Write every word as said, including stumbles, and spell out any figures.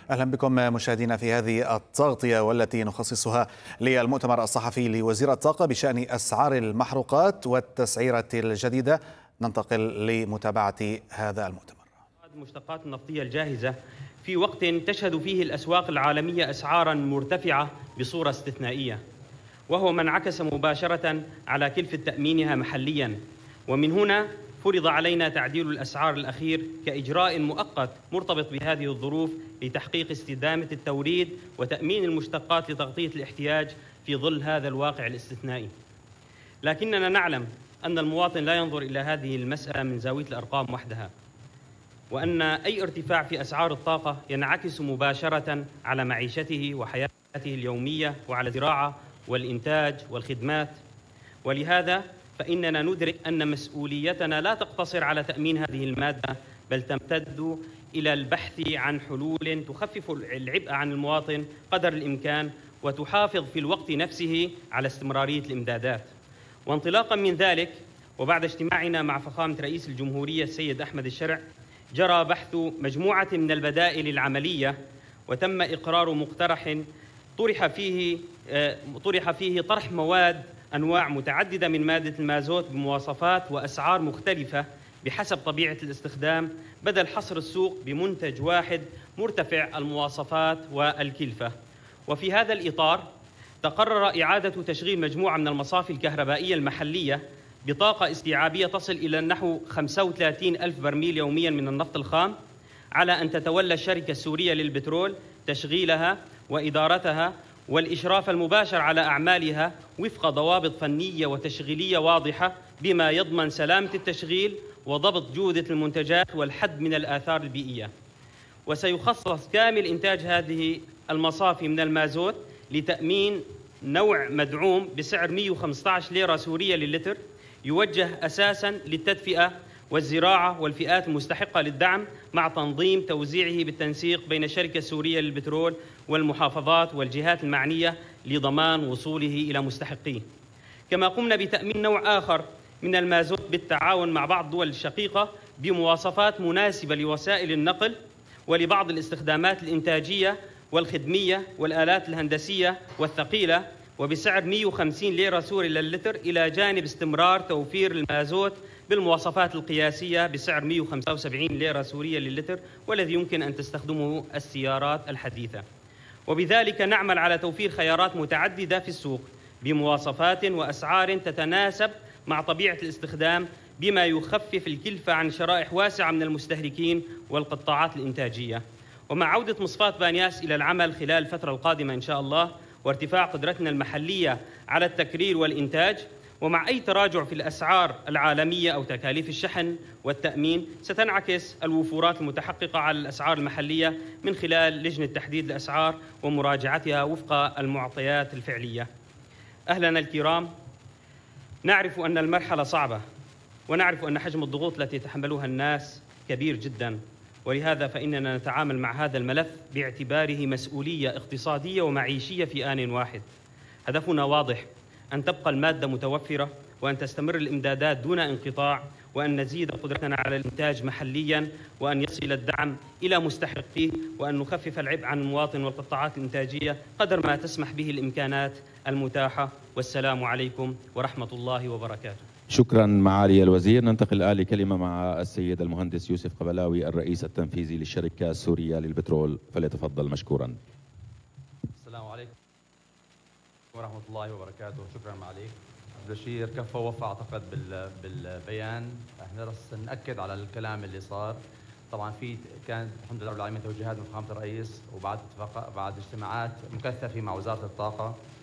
أهلا بكم مشاهدينا في هذه التغطية والتي نخصصها للمؤتمر الصحفي لوزير الطاقة بشأن أسعار المحروقات والتسعيرة الجديدة. ننتقل لمتابعة هذا المؤتمر. المشتقات النفطية الجاهزة في وقت تشهد فيه الأسواق العالمية أسعارا مرتفعة بصورة استثنائية، وهو ما انعكس مباشرة على كلفة تأمينها محليا. ومن هنا فرض علينا تعديل الأسعار الأخير كإجراء مؤقت مرتبط بهذه الظروف لتحقيق استدامة التوريد وتأمين المشتقات لتغطية الاحتياج في ظل هذا الواقع الاستثنائي. لكننا نعلم أن المواطن لا ينظر إلى هذه المسألة من زاوية الأرقام وحدها، وأن أي ارتفاع في أسعار الطاقة ينعكس مباشرة على معيشته وحياته اليومية وعلى الزراعة والإنتاج والخدمات. ولهذا فإننا ندرك أن مسؤوليتنا لا تقتصر على تأمين هذه المادة، بل تمتد إلى البحث عن حلول تخفف العبء عن المواطن قدر الإمكان وتحافظ في الوقت نفسه على استمرارية الإمدادات. وانطلاقا من ذلك، وبعد اجتماعنا مع فخامة رئيس الجمهورية السيد أحمد الشرع، جرى بحث مجموعة من البدائل العملية، وتم إقرار مقترح طرح فيه طرح فيه طرح مواد أنواع متعددة من مادة المازوت بمواصفات وأسعار مختلفة بحسب طبيعة الاستخدام، بدل حصر السوق بمنتج واحد مرتفع المواصفات والكلفة. وفي هذا الإطار تقرر إعادة تشغيل مجموعة من المصافي الكهربائية المحلية بطاقة استيعابية تصل إلى نحو خمسة وثلاثين ألف برميل يومياً من النفط الخام، على أن تتولى الشركة السورية للبترول تشغيلها وإدارتها والإشراف المباشر على أعمالها وفق ضوابط فنية وتشغيلية واضحة، بما يضمن سلامة التشغيل وضبط جودة المنتجات والحد من الآثار البيئية. وسيخصص كامل إنتاج هذه المصافي من المازوت لتأمين نوع مدعوم بسعر مئة وخمسة عشر ليرة سورية للتر، يوجه أساساً للتدفئة والزراعة والفئات المستحقة للدعم، مع تنظيم توزيعه بالتنسيق بين الشركة السورية للبترول والمحافظات والجهات المعنية لضمان وصوله إلى مستحقيه. كما قمنا بتأمين نوع آخر من المازوت بالتعاون مع بعض الدول الشقيقة بمواصفات مناسبة لوسائل النقل ولبعض الاستخدامات الإنتاجية والخدمية والآلات الهندسية والثقيلة، وبسعر مئة وخمسين ليرة سوري للتر، إلى جانب استمرار توفير المازوت بالمواصفات القياسية بسعر مئة وخمسة وسبعين ليرة سورية للتر، والذي يمكن أن تستخدمه السيارات الحديثة. وبذلك نعمل على توفير خيارات متعددة في السوق بمواصفات وأسعار تتناسب مع طبيعة الاستخدام، بما يخفف الكلفة عن شرائح واسعة من المستهلكين والقطاعات الإنتاجية. ومع عودة مصفاة بانياس إلى العمل خلال الفترة القادمة إن شاء الله، وارتفاع قدرتنا المحلية على التكرير والإنتاج، ومع أي تراجع في الأسعار العالمية أو تكاليف الشحن والتأمين، ستنعكس الوفورات المتحققة على الأسعار المحلية من خلال لجنة تحديد الأسعار ومراجعتها وفق المعطيات الفعلية. أهلنا الكرام، نعرف أن المرحلة صعبة، ونعرف أن حجم الضغوط التي يتحملها الناس كبير جداً، ولهذا فإننا نتعامل مع هذا الملف باعتباره مسؤولية اقتصادية ومعيشية في آن واحد. هدفنا واضح: أن تبقى المادة متوفرة، وأن تستمر الإمدادات دون انقطاع، وأن نزيد قدرتنا على الإنتاج محلياً، وأن يصل الدعم إلى مستحقيه، وأن نخفف العبء عن المواطن والقطاعات الإنتاجية قدر ما تسمح به الإمكانات المتاحة. والسلام عليكم ورحمة الله وبركاته. شكرا معالي الوزير. ننتقل الآن لكلمة مع السيد المهندس يوسف قبلاوي الرئيس التنفيذي للشركة السورية للبترول، فليتفضل مشكورا. السلام عليكم ورحمة الله وبركاته. شكرا معالي البشير، كفى ووفى اعتقد بالبيان. احنا بس نأكد على الكلام اللي صار. طبعا في كانت الحمد لله رب العالمين توجيهات من فخامة الرئيس، وبعد اتفاق بعد اجتماعات مكثفة مع وزارة الطاقة